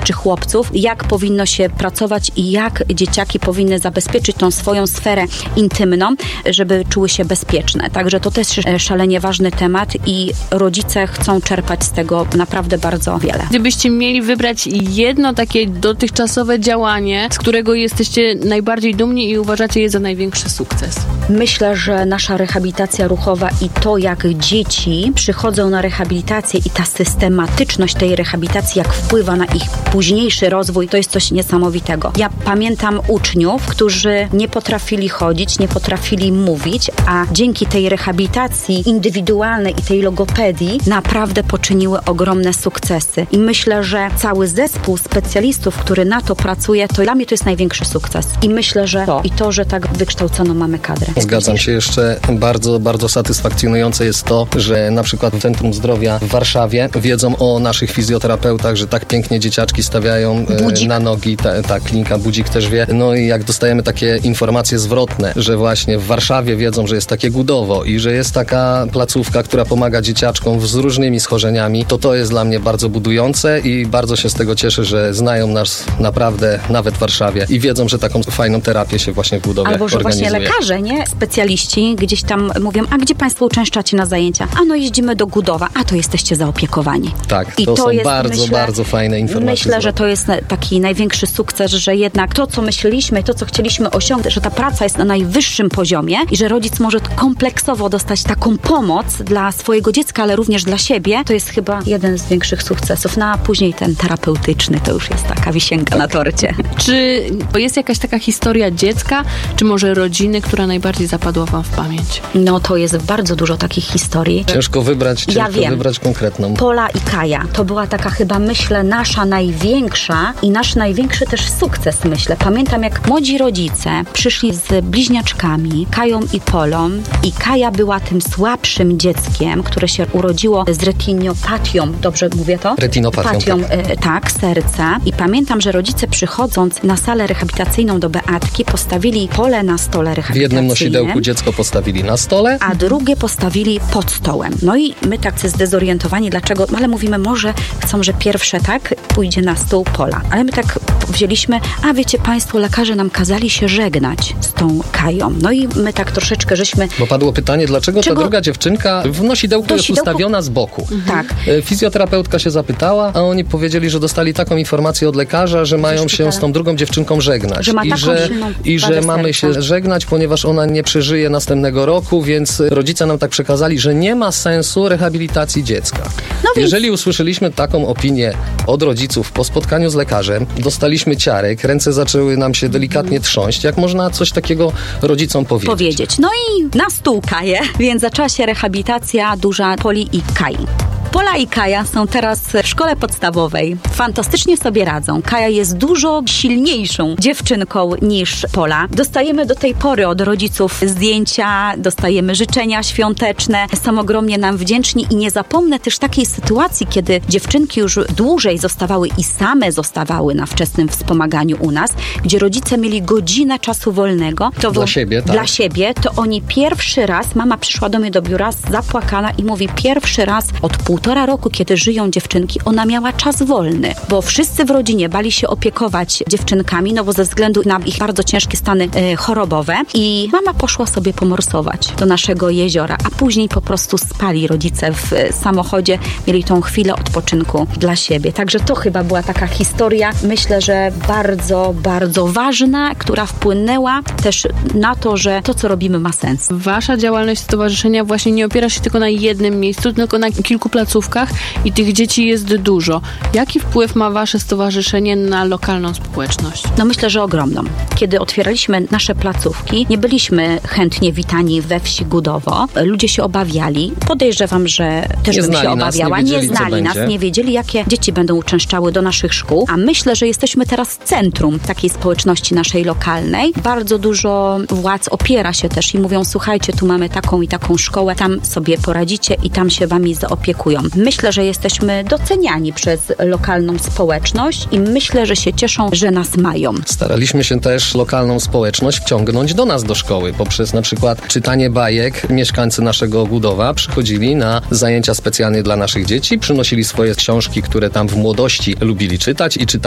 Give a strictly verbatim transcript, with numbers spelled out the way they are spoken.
czy chłopców, jak powinno się pracować i jak dzieciaki powinny zabezpieczyć tą swoją sferę intymną, żeby czuły się bezpieczne. Także to też szalenie ważny temat i rodzice chcą czerpać z tego naprawdę bardzo wiele. Gdybyście mieli wybrać jedno takie dotychczasowe działanie, z którego jesteście najbardziej dumni i uważacie je za największy sukces? Myślę, że nasza rehabilitacja ruchowa i to, jak dzieci przychodzą na rehabilitację i ta systematyczność tej rehabilitacji, jak wpływa na ich późniejszy rozwój, to jest coś niesamowitego. Ja pamiętam uczniów, którzy nie potrafili chodzić, nie potrafili mówić, a dzięki tej rehabilitacji indywidualnej i tej logopedii naprawdę poczyniły ogromne sukcesy. I myślę, że cały zespół specjalistów, który na to pracuje, to dla mnie to jest największy sukces. I myślę, że to i to, że tak wykształconą mamy kadrę. Zgadzam się. Jeszcze bardzo, bardzo satysfakcjonujące jest to, że na przykład w Centrum Zdrowia w Warszawie wiedzą o naszych fizjoterapeutach, że tak pięknie dzieciaczki stawiają e, na nogi. Ta, ta klinika Budzik też wie. No i jak dostajemy takie informacje zwrotne, że właśnie w Warszawie wiedzą, że jest takie Gudowo i że jest taka placówka, która pomaga dzieciaczkom z różnymi schorzeniami, to to jest dla mnie bardzo budujące i bardzo się z tego cieszę, że znają nas naprawdę nawet w Warszawie i wiedzą, że taką fajną terapię się właśnie w Gudowie Albo, że organizuje. właśnie lekarze, nie? Specjaliści gdzieś tam mówią, a gdzie państwo uczęszczacie na zajęcia? A no jeździmy do Gudowa, a to jesteście zaopiekowani. Tak, I to, to są jest, bardzo, myślę, bardzo fajne informacje. Myślę, że to jest taki największy sukces, że jednak to, co myśleliśmy, to, co chcieliśmy osiągnąć, że ta praca jest na najwyższym poziomie i że rodzic może kompleksowo dostać taką pomoc dla swojego dziecka, ale również dla siebie, to jest chyba jeden z większych sukcesów. No a później ten terapeutyczny to już jest taka wisienka na torcie. Czy jest jakaś taka historia dziecka, czy może rodziny, która najbardziej zapadła wam w pamięć? No to jest bardzo dużo takich historii. Ciężko wybrać, ciężko ja wiem. wybrać konkretną. Pola i Kaja. To była taka chyba, myślę, nasza największa i nasz największy też sukces, myślę. Pamiętam, jak młodzi rodzice przyszli z bliźniaczkami, Kają i Polą i Kaja była tym słabszym dzieckiem, które się urodziło z retinopatią, dobrze mówię to? Retinopatią, Patią, tak. Y, tak, serca. I pamiętam, że rodzice przychodząc na salę rehabilitacyjną do Beatki postawili Polę na stole rehabilitacyjnym. W jednym nosidełku dziecko postawili na stole, a drugie postawili pod stołem. No i my tacy zdezorientowani, dlaczego? Ale mówimy, może chcą, że pierwsze tak pójdzie na stół Pola. Ale my tak wzięliśmy, a wiecie państwo, lekarze nam kazali się żegnać z tą Kają. No i my tak troszeczkę żeśmy... Bo padło pytanie, dlaczego Czego? ta druga dziewczynka w nosidełku jest Nosidełku? ustawiona z boku. Mhm. Tak. Fizjoterapeutka się zapytała, a oni powiedzieli, że dostali taką informację od lekarza, że mają się z tą drugą dziewczynką żegnać. Że ma I taką że, silną i że wadę mamy serca. się żegnać, ponieważ ona nie przeżyje następnego roku, więc rodzice nam tak przekazali, że nie ma sensu rehabilitacji dziecka. No więc... Jeżeli usłyszeliśmy taką opinię od rodziców po spotkaniu z lekarzem, dostaliśmy ciarek, ręce zaczęły nam się delikatnie trząść. Jak można coś takiego rodzicom powiedzieć? powiedzieć. No i na stół Kaję, więc zaczęła się rehabilitacja duża Poli i Kai. Pola i Kaja są teraz w szkole podstawowej. Fantastycznie sobie radzą. Kaja jest dużo silniejszą dziewczynką niż Pola. Dostajemy do tej pory od rodziców zdjęcia, dostajemy życzenia świąteczne. Są ogromnie nam wdzięczni i nie zapomnę też takiej sytuacji, kiedy dziewczynki już dłużej zostawały i same zostawały na wczesnym wspomaganiu u nas, gdzie rodzice mieli godzinę czasu wolnego. To dla w, siebie, tak. Dla siebie, to oni pierwszy raz, mama przyszła do mnie do biura zapłakana i mówi, pierwszy raz od półtora roku, kiedy żyją dziewczynki, ona miała czas wolny, bo wszyscy w rodzinie bali się opiekować dziewczynkami, no bo ze względu na ich bardzo ciężkie stany y, chorobowe i mama poszła sobie pomorsować do naszego jeziora, a później po prostu spali rodzice w y, samochodzie, mieli tą chwilę odpoczynku dla siebie. Także to chyba była taka historia, myślę, że bardzo, bardzo ważna, która wpłynęła też na to, że to, co robimy, ma sens. Wasza działalność stowarzyszenia właśnie nie opiera się tylko na jednym miejscu, tylko na kilku placówkach i tych dzieci jest dużo. Jaki wpływ ma wasze stowarzyszenie na lokalną społeczność? No myślę, że ogromną. Kiedy otwieraliśmy nasze placówki, nie byliśmy chętnie witani we wsi Gudowo. Ludzie się obawiali. Podejrzewam, że też Nie bym znali się nas, obawiała. nie wiedzieli, nie znali co nas, będzie. nie wiedzieli, jakie dzieci będą uczęszczały do naszych szkół. A myślę, że jesteśmy teraz centrum takiej społeczności naszej lokalnej. Bardzo dużo władz opiera się też i mówią, słuchajcie, tu mamy taką i taką szkołę, tam sobie poradzicie i tam się wami zaopiekują. Myślę, że jesteśmy doceniani przez lokalną społeczność i myślę, że się cieszą, że nas mają. Staraliśmy się też lokalną społeczność wciągnąć do nas do szkoły poprzez na przykład czytanie bajek. Mieszkańcy naszego Gudowa przychodzili na zajęcia specjalnie dla naszych dzieci, przynosili swoje książki, które tam w młodości lubili czytać i czytali